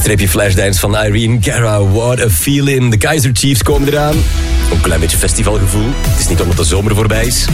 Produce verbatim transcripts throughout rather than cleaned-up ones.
Streepje Flashdance van Irene Cara, What a Feeling. De Kaiser Chiefs komen eraan. Een klein beetje festivalgevoel. Het is niet omdat de zomer voorbij is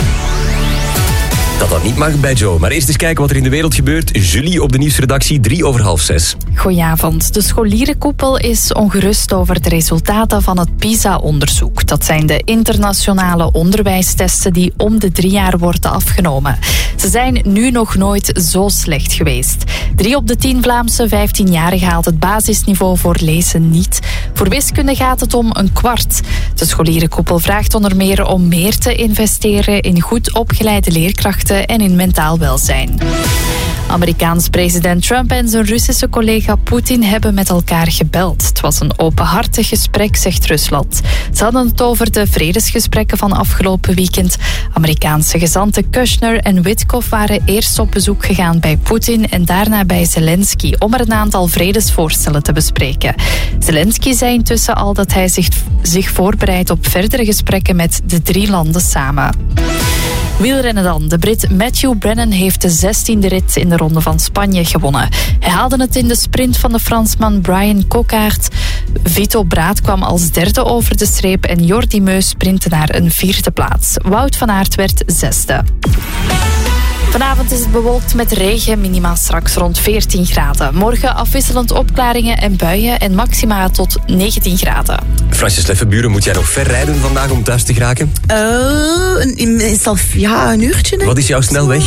dat dat niet mag bij Joe. Maar eerst eens kijken wat er in de wereld gebeurt. Julie op de nieuwsredactie, drie over half zes. Goedenavond. De scholierenkoepel is ongerust over de resultaten van het PISA-onderzoek. Dat zijn de internationale onderwijstesten die om de drie jaar worden afgenomen. Ze zijn nu nog nooit zo slecht geweest. Drie op de tien Vlaamse vijftienjarigen haalt het basisniveau voor lezen niet. Voor wiskunde gaat het om een kwart. De scholierenkoepel vraagt onder meer om meer te investeren in goed opgeleide leerkrachten en in mentaal welzijn. Amerikaans president Trump en zijn Russische collega Poetin hebben met elkaar gebeld. Het was een openhartig gesprek, zegt Rusland. Ze hadden het over de vredesgesprekken van afgelopen weekend. Amerikaanse gezanten Kushner en Witkoff waren eerst op bezoek gegaan bij Poetin en daarna bij Zelensky om er een aantal vredesvoorstellen te bespreken. Zelensky zei intussen al dat hij zich, zich voorbereidt op verdere gesprekken met de drie landen samen. Wielrennen dan. De Brit Matthew Brennan heeft de zestiende rit in de Ronde van Spanje gewonnen. Hij haalde het in de sprint van de Fransman Brian Coquard. Vito Braat kwam als derde over de streep en Jordi Meus sprintte naar een vierde plaats. Wout van Aert werd zesde. Vanavond is het bewolkt met regen, minima straks rond veertien graden. Morgen afwisselend opklaringen en buien en maxima tot negentien graden. Fransjes Leffenburen, moet jij nog ver rijden vandaag om thuis te geraken? Uh, is al ja, een uurtje. Denk ik. Wat is jouw snelweg?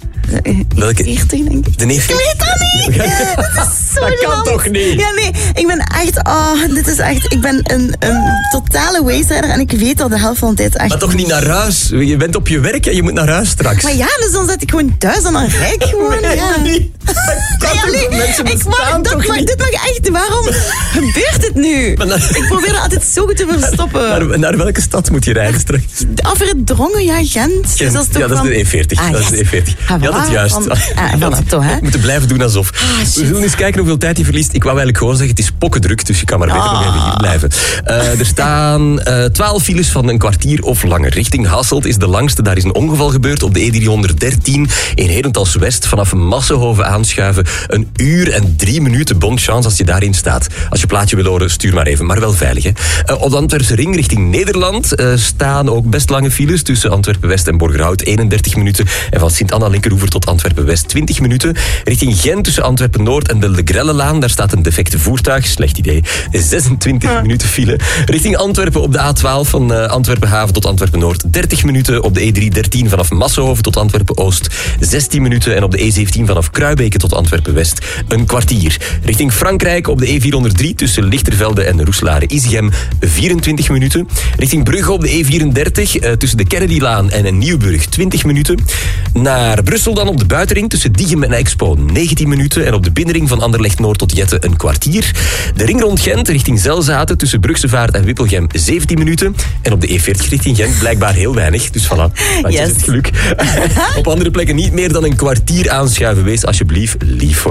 Welke? veertig, denk ik. De neef? Ik weet dat niet. Dat is zo dat kan lang. toch niet? Ja, nee. Ik ben echt... Oh, dit is echt... Ik ben een, een totale wasterijder en ik weet al de helft van de tijd echt... Maar toch niet naar huis? Je bent op je werk en je moet naar huis straks. Maar ja, dus dan zit ik gewoon thuis en dan rijd ik gewoon. Nee, ja. niet. Dat kan Ja, nee, toch? Mensen ik mag, bestaan dat toch mag, niet? dit mag echt... Waarom gebeurt dit nu? Maar naar- Ik probeer dat altijd zo goed te verstoppen. Naar, naar welke stad moet je rijden straks? Afgedrongen, ja, Gent. Dus dat is toch ja, dat van- is de E veertig. Ah, dat is yes. de E veertig. Ah, Je had het voilà, juist. van- ah, voilà, toch, hè? We moeten blijven doen alsof. Ah, shit. We zullen eens kijken hoeveel tijd hij verliest. Ik wou eigenlijk gewoon zeggen, het is pokkendruk, dus je kan maar beter nog even hier blijven. Uh, er staan uh, twaalf files van een kwartier of langer. Richting Hasselt is de langste. Daar is een ongeval gebeurd op de E driehonderddertien in Herentals-West. Vanaf Massenhoven aanschuiven. Een uur en drie minuten. Bonne chance als je daarin staat. Als je plaatje wil horen, stuur maar even. Maar wel veilig, hè. Uh, op de Antwerpse ring richting Nederland uh, staan ook best lange files tussen Antwerpen-West en Borgerhout. eenendertig minuten. En van Sint-Anna-Linkeroever tot Antwerpen-West twintig minuten. Richting Gent tussen Antwerpen-Noord en de Le Grellelaan. Daar staat een defecte voertuig. Slecht idee. zesentwintig Ja. minuten file. Richting Antwerpen op de A twaalf van uh, Antwerpen-Haven tot Antwerpen-Noord. dertig minuten. Op de E driehonderddertien vanaf Massenhoven tot Antwerpen-Oost. zestien minuten. En op de E zeventien vanaf Kruibeke tot Antwerpen-West. Een kwartier. Richting Frankrijk op de E vierhonderddrie tussen Lichtervelde en Roeselare-Isegem. vierentwintig minuten. Richting Brugge op de E vierendertig uh, tussen de Kennedylaan en Nieuwburg. twintig minuten. Naar Brussel dan op de buitenring tussen Diegem en Expo. negentien minuten. En op de binnenring van Anderlecht-Noord tot Jette een kwartier. De ring rond Gent richting Zelzaten tussen Brugsevaart en Wippelgem zeventien minuten. En op de E veertig richting Gent blijkbaar heel weinig. Dus voilà, dat Yes. is het geluk. Op andere plekken niet meer dan een kwartier aanschuiven. Wees alsjeblieft lief voor